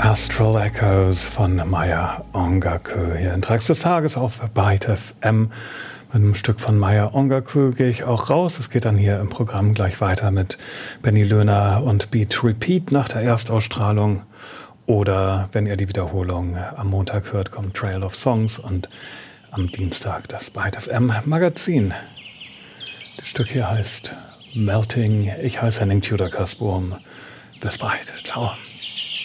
Astral Echoes von Maya Ongaku hier in Tracks des Tages auf Byte FM. Mit einem Stück von Maya Ongaku gehe ich auch raus. Es geht dann hier im Programm gleich weiter mit Benny Löhner und Beat Repeat nach der Erstausstrahlung. Oder wenn ihr die Wiederholung am Montag hört, kommt Trail of Songs und am Dienstag das Byte FM Magazin. Das Stück hier heißt Melting. Ich heiße Henning Tudor-Kasburm. Bis bald. Ciao.